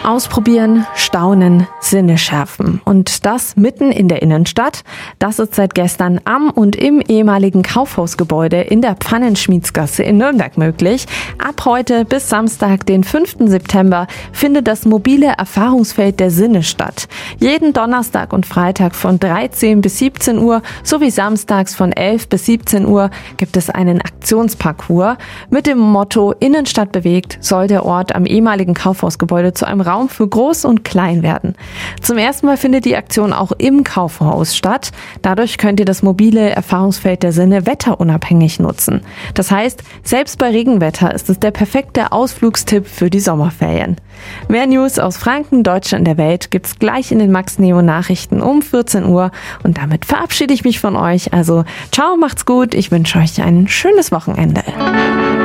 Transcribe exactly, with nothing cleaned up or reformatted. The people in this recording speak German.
Ausprobieren, staunen, Sinne schärfen. Und das mitten in der Innenstadt. Das ist seit gestern am und im ehemaligen Kaufhausgebäude in der Pfannenschmiedsgasse in Nürnberg möglich. Ab heute bis Samstag, den fünften September, findet das mobile Erfahrungsfeld der Sinne statt. Jeden Donnerstag und Freitag von dreizehn bis siebzehn Uhr sowie samstags von elf bis siebzehn Uhr gibt es einen Aktionsparcours. Mit dem Motto Innenstadt bewegt soll der Ort am ehemaligen Kaufhausgebäude zu einem Raum für Groß und Klein werden. Zum ersten Mal findet die Aktion auch im Kaufhaus statt. Dadurch könnt ihr das mobile Erfahrungsfeld der Sinne wetterunabhängig nutzen. Das heißt, selbst bei Regenwetter ist es der perfekte Ausflugstipp für die Sommerferien. Mehr News aus Franken, Deutschland, der Welt gibt's gleich in den Max Neo Nachrichten um vierzehn Uhr. Und damit verabschiede ich mich von euch. Also ciao, macht's gut. Ich wünsche euch ein schönes Wochenende.